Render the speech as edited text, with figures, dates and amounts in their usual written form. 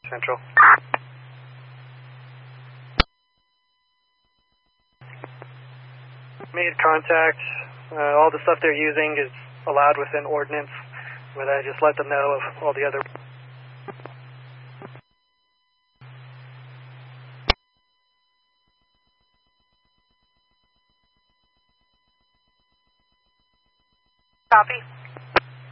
Central. Made contact. All the stuff they're using is allowed within ordinance, but I just let them know of all the other... Copy.